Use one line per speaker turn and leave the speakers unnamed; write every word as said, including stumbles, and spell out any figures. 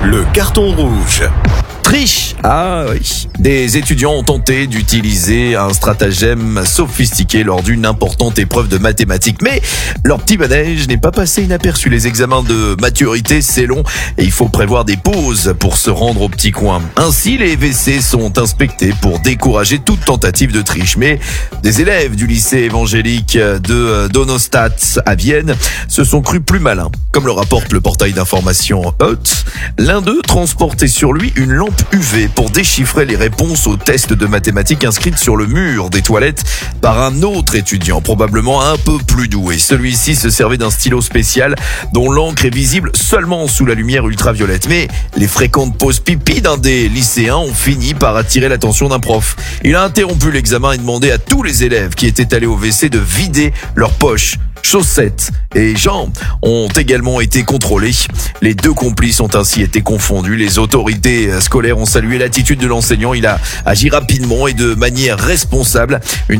Le carton rouge.
Triche. Ah oui. Des étudiants ont tenté d'utiliser un stratagème sophistiqué lors d'une importante épreuve de mathématiques. Mais leur petit manège n'est pas passé inaperçu. Les examens de maturité, c'est long et il faut prévoir des pauses pour se rendre au petit coin. Ainsi, les W C sont inspectés pour décourager toute tentative de triche. Mais des élèves du lycée évangélique de Donaustadt à Vienne se sont crus plus malins. Comme le rapporte le portail d'information Hot, l'un d'eux transportait sur lui une lampe U V pour déchiffrer les réponses aux tests de mathématiques inscrites sur le mur des toilettes par un autre étudiant, probablement un peu plus doué. Celui-ci se servait d'un stylo spécial dont l'encre est visible seulement sous la lumière ultraviolette. Mais les fréquentes pauses pipi d'un des lycéens ont fini par attirer l'attention d'un prof. Il a interrompu l'examen et demandé à tous les élèves qui étaient allés au W C de vider leurs poches, chaussettes et jambes ont également été contrôlés. Les deux complices ont ainsi été confondus. Les autorités scolaires ont salué l'attitude de l'enseignant. Il a agi rapidement et de manière responsable. Une